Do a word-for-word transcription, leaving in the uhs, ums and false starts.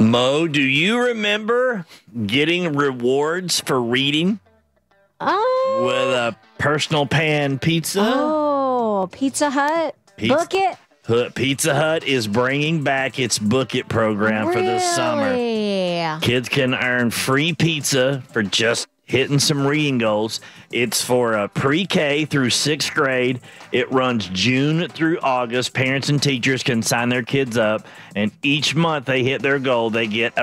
Mo, do you remember getting rewards for reading Oh. with a personal pan pizza? Oh, Pizza Hut. Pizza- Book it. Hut- Pizza Hut is bringing back its Book It program for this summer. Really? Kids can earn free pizza for just hitting some reading goals. It's for uh, pre-K through sixth grade. It runs June through August. Parents and teachers can sign their kids up, and each month they hit their goal, they get a